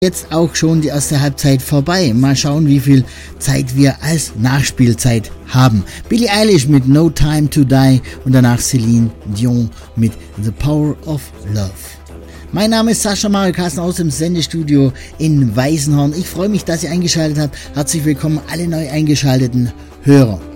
Jetzt auch schon die erste Halbzeit vorbei. Mal schauen, wie viel Zeit wir als Nachspielzeit haben. Billie Eilish mit No Time to Die und danach Celine Dion mit The Power of Love. Mein Name ist Sascha Mario Carsten aus dem Sendestudio in Weißenhorn. Ich freue mich, dass ihr eingeschaltet habt. Herzlich willkommen alle neu eingeschalteten Hörer.